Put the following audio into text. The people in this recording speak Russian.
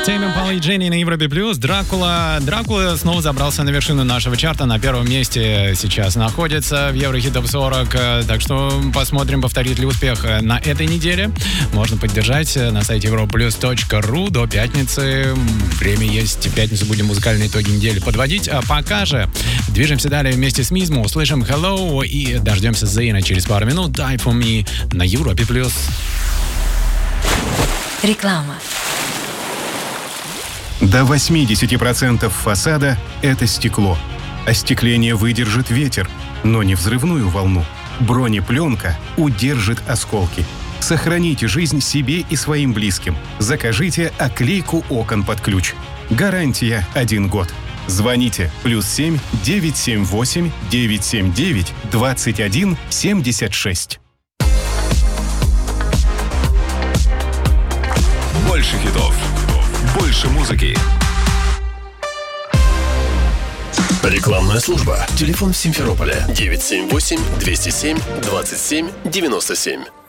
Тейм Импала и Дженни на Европе Плюс. Дракула снова забрался на вершину нашего чарта. На первом месте сейчас находится в Еврохит Топ 40. Так что посмотрим, повторит ли успех на этой неделе. Можно поддержать на сайте europlus.ru до пятницы. Время есть. В пятницу будем музыкальные итоги недели подводить. А пока же движемся далее вместе с Мизмо. Услышим Hello и дождемся Зейна через пару минут. Die for me на Европе Плюс. Реклама. До 80% фасада – это стекло. Остекление выдержит ветер, но не взрывную волну. Бронепленка удержит осколки. Сохраните жизнь себе и своим близким. Закажите оклейку окон под ключ. Гарантия 1 год. Звоните +7 978 979 21 76. Больше хитов. Больше музыки. Рекламная служба. Телефон в Симферополе 978 207 27 97.